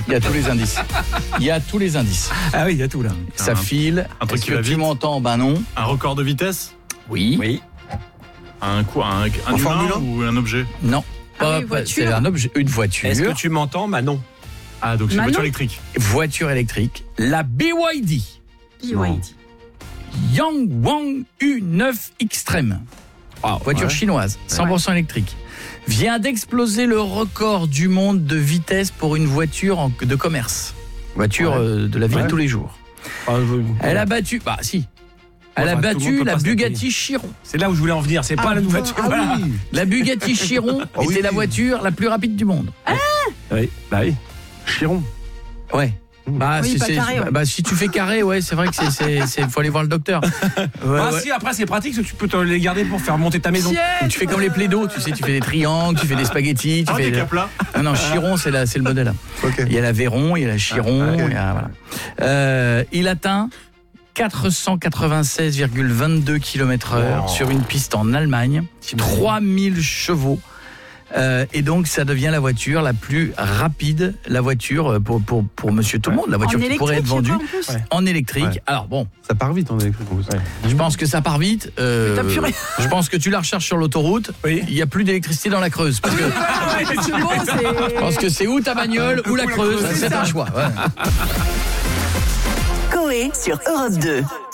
Il y a tous les indices. Il y a tous les indices. Ah oui, il y a tout là. Ça file. un truc Est-ce qui va que tu vite. m'entends? Ben non. Un record de vitesse? Oui. Oui. Un humain Formule 1 ou un objet? Non. Ah oui, Pas- voiture. c'est un objet, une voiture. Est-ce que tu m'entends, Manon? Ah, donc c'est une Manon. voiture électrique. Voiture électrique. La BYD. BYD. Yangwang U9 Extreme. Voiture chinoise, 100% électrique. Vient d'exploser le record du monde de vitesse pour une voiture de commerce. Voiture de la vie de tous les jours. Elle a battu... Bah si. Elle a Enfin, tout le monde battu peut la pas se Bugatti Chiron. C'est là où je voulais en venir, c'est pas la nouvelle voiture. Voilà. La Bugatti Chiron Ah oui. était la voiture la plus rapide du monde. Oui, bah oui. Chiron. Ouais. Bah, Oui, pas carré, ouais. bah, si tu fais carré, ouais, c'est vrai que faut aller voir le docteur. Ouais, Ah ouais. si, après c'est pratique, tu peux te les garder pour faire monter ta maison. Ou tu fais comme les plaidos, tu sais, tu fais des triangles, tu fais des spaghettis, tu fais des caplas. Non, Chiron, c'est le modèle. Ok. Il y a la Véron, il y a la Chiron, ok. il y a, voilà. Il atteint 496,22 km/h sur une piste en Allemagne, 3000 chevaux. Et donc ça devient la voiture la plus rapide, la voiture pour monsieur tout le monde, la voiture qui pourrait être vendue en électrique. Ouais. Alors bon, Ça part vite en électrique en plus. je pense que ça part vite. purée. Je pense que tu la recharges sur l'autoroute, Oui. il n'y a plus d'électricité dans la Creuse. Parce que C'est bon, c'est... je pense que c'est ou ta bagnole ou la Creuse, c'est un choix. Ouais. Coé sur Europe 2.